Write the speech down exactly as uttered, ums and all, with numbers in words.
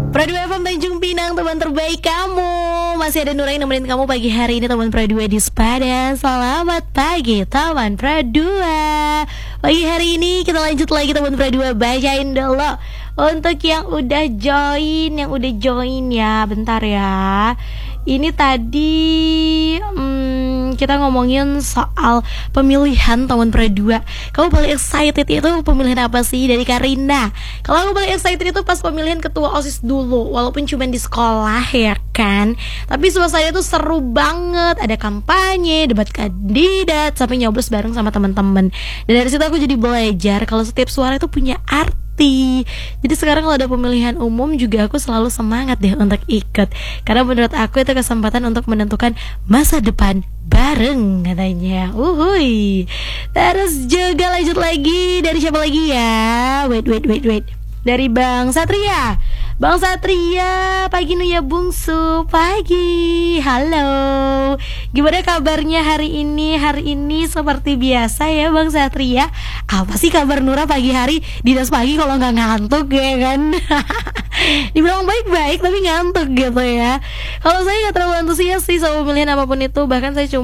Pradua F M Tanjung Pinang, teman terbaik kamu. Masih ada Nurain nemenin kamu pagi hari ini, teman Pradua di Sepadan. Selamat pagi teman Pradua. Pagi hari ini kita lanjut lagi teman Pradua. Bacain dulu untuk yang udah join, yang udah join ya. Bentar ya. Ini tadi hmm, kita ngomongin soal pemilihan teman Pradua. Kamu paling excited itu pemilihan apa sih? Dari Karina. Kalau aku paling excited itu pas pemilihan ketua OSIS dulu, walaupun cuma di sekolah ya kan. Tapi suasana itu seru banget. Ada kampanye, debat kandidat, sampai nyoblos bareng sama teman-teman. Dan dari situ aku jadi belajar kalau setiap suara itu punya arti. Jadi sekarang kalau ada pemilihan umum juga aku selalu semangat deh untuk ikut. Karena menurut aku itu kesempatan untuk menentukan masa depan bareng katanya. Uhuy. Terus juga lanjut lagi. Dari siapa lagi ya? Wait, wait, wait, wait. Dari Bang Satria. Bang Satria, pagi Nuya Bungsu. Pagi, halo. Gimana kabarnya hari ini? Hari ini seperti biasa ya Bang Satria. Apa sih kabar Nura pagi hari? Dinas pagi kalau nggak ngantuk ya kan. Dibilang baik-baik tapi ngantuk gitu ya. Kalau saya nggak terlalu antusias sih sama pemilihan apapun itu. Bahkan saya cuma